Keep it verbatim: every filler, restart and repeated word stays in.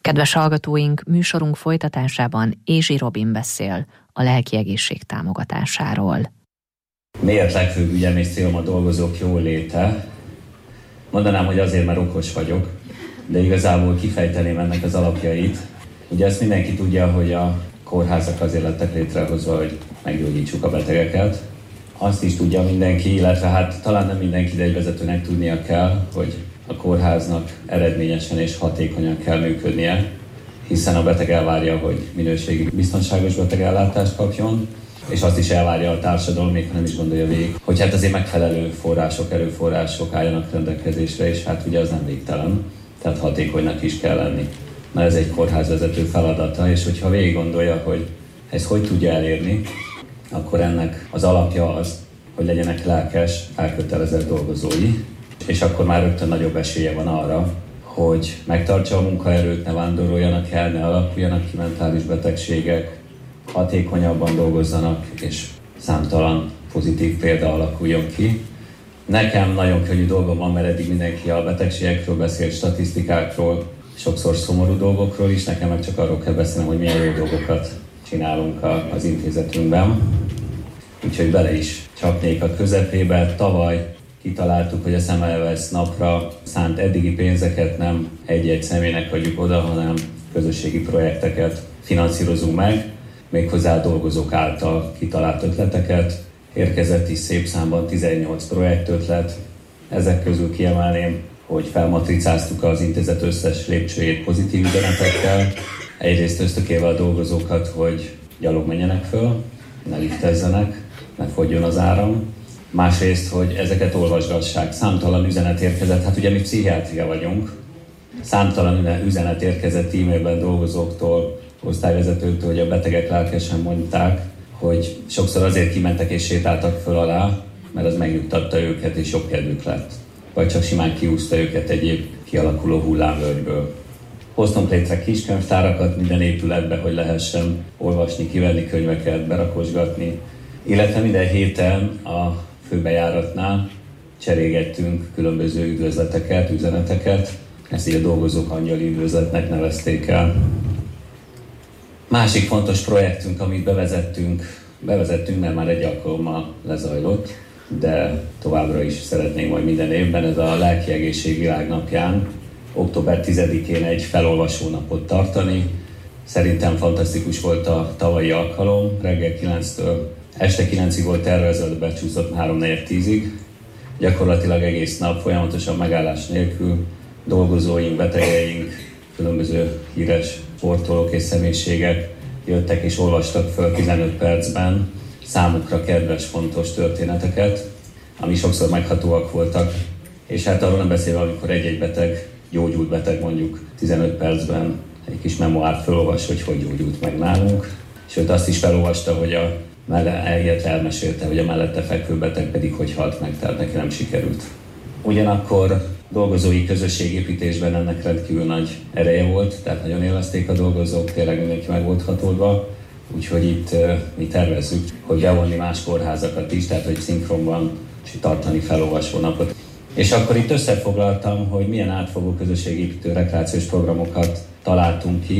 Kedves hallgatóink, műsorunk folytatásában Ézsi Robin beszél a lelki egészség támogatásáról. Miért legfőbb ügyem és célom a dolgozók jóléte? Mondanám, hogy azért, mert okos vagyok, de igazából kifejteném ennek az alapjait. Ugye ezt mindenki tudja, hogy a kórházak azért lettek létrehozva, hogy meggyógyítsuk a betegeket. Azt is tudja mindenki, illetve hát talán nem mindenki, de egy vezetőnek tudnia kell, hogy a kórháznak eredményesen és hatékonyan kell működnie, hiszen a beteg elvárja, hogy minőségi, biztonságos betegellátást kapjon, és azt is elvárja a társadalom, még ha nem is gondolja végig, hogy hát azért megfelelő források, erőforrások álljanak rendelkezésre, és hát ugye az nem végtelen, tehát hatékonynak is kell lenni. Na ez egy kórházvezető feladata, és hogyha végig gondolja, hogy ezt hogy tudja elérni, akkor ennek az alapja az, hogy legyenek lelkes, elkötelezett dolgozói, és akkor már rögtön nagyobb esélye van arra, hogy megtartsa a munkaerőt, ne vándoroljanak el, ne alakuljanak ki mentális betegségek, hatékonyabban dolgozzanak, és számtalan pozitív példa alakuljon ki. Nekem nagyon könnyű dolgom van, mert eddig mindenki a betegségekről beszél, statisztikákról, sokszor szomorú dolgokról is, nekem meg csak arról kell beszélnem, hogy milyen jó dolgokat csinálunk az intézetünkben. Úgyhogy bele is csapnék a közepébe. Tavaly kitaláltuk, hogy a Semmelweis napra szánt eddigi pénzeket nem egy-egy személynek adjuk oda, hanem közösségi projekteket finanszírozunk meg, méghozzá a dolgozók által kitalált ötleteket. Érkezett is szép számban tizennyolc projektötlet. Ezek közül kiemelném, hogy felmatricáztuk az intézet összes lépcsőjét pozitív üzenetekkel. Egyrészt ösztökélve a dolgozókat, hogy gyalog menjenek föl, ne liftezzenek, ne fogjon az áram. Másrészt, hogy ezeket olvasgassák. Számtalan üzenet érkezett, hát ugye mi pszichiátria vagyunk. Számtalan üzenet érkezett e-mailben dolgozóktól, osztályvezetőktől, hogy a betegek lelkesen mondták, hogy sokszor azért kimentek és sétáltak föl alá, mert az megnyugtatta őket és jobb kedvük lett. Vagy csak simán kiúzta őket egyéb kialakuló hullámvölgyből. Hoztunk létre kiskönyvtárakat minden épületbe, hogy lehessen olvasni, kivenni könyveket, berakosgatni, illetve minden héten a főbejáratnál cserégettünk különböző üdvözleteket, üzeneteket. Ezt így a dolgozók angyali üdvözletnek nevezték el. Másik fontos projektünk, amit bevezettünk, bevezettünk, mert már egy alkalommal lezajlott, de továbbra is szeretnénk majd minden évben, ez a Lelki Egészség Világnapján október tizedikén egy felolvasó napot tartani. Szerintem fantasztikus volt a tavalyi alkalom, reggel kilenctől este kilencig volt tervezve, becsúszott háromnegyed tízig. Gyakorlatilag egész nap folyamatosan megállás nélkül dolgozóink, betegeink, különböző híres sportolók és személyiségek jöttek és olvastak föl tizenöt percben számukra kedves, fontos történeteket, ami sokszor meghatóak voltak. És hát arról nem beszélve, amikor egy-egy beteg, gyógyult beteg mondjuk tizenöt percben egy kis memoárt felolvas, hogy hogy gyógyult meg nálunk. Sőt, azt is felolvasta, hogy a mellette elmesélte, hogy a mellette fekvő beteg pedig hogy halt meg, tehát neki nem sikerült. Ugyanakkor dolgozói közösségépítésben ennek rendkívül nagy ereje volt, tehát nagyon élvezték a dolgozók, tényleg mindenki meg volt hatódva, úgyhogy itt uh, mi tervezzük, hogy bevonni más kórházakat is, tehát hogy szinkronban tartani felolvasó napot. És akkor itt összefoglaltam, hogy milyen átfogó közösségépítő rekreációs programokat találtunk ki,